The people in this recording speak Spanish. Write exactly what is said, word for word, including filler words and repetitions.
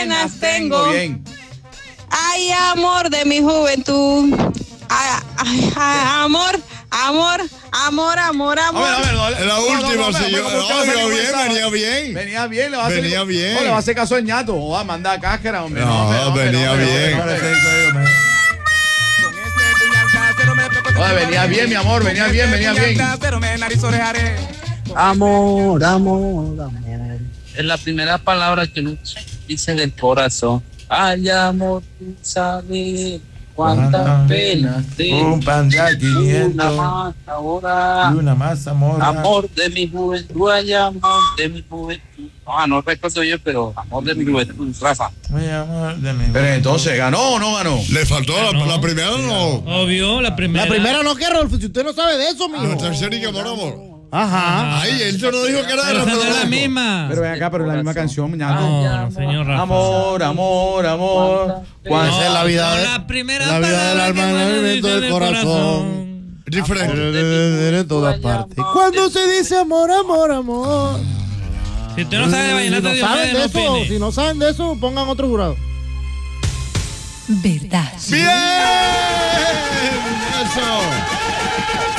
Las tengo. Bien. Ay, amor de mi juventud. Ay, ay, ay, amor, amor, amor, amor, amor. A ver, a ver, La última, señor. Venía bien, venía bien. Venía bien, le va a hacer. Venía bien. No, le va a hacer caso al ñato. O va a mandar cáscara, hombre. No, hombre, hombre, venía hombre, bien. hombre, hombre. Oye, venía bien, mi amor, venía bien, venía bien. Amor, amor, amor. Es la primera palabra que uno dice del corazón. Ay, amor, tú sabes cuántas penas tengo. Un pan de Una quinientos más ahora. y una más amor. Amor de mi juventud, ay, amor de mi juventud. Ah, no recuerdo yo, pero amor de mi juventud, Rafa. Ay, amor de mi Pero entonces, ¿ganó o no ganó? Le faltó la, Ganó. la primera, no. Obvio, la primera. La primera no, que Rolfo, si usted no sabe de eso, mijo. La tercera y que amor, amor. Ajá. Ay, él no dijo que era de Pero esa no es la Rafa misma. Pero ven acá, pero es la misma canción, ñato. No, no, señor Rafa. Amor, amor, amor. No, ¿Cuál Esa es la vida no, de- la primera la vida del palabra alma, que el uno movimiento dice del corazón. Diferente. En todas partes. Cuando se dice amor, amor, amor. Si usted no sabe de Si vallenato, no Dios saben mío, de no eso, opine. si no saben de eso, pongan otro jurado. Verdad. Bien. Eso.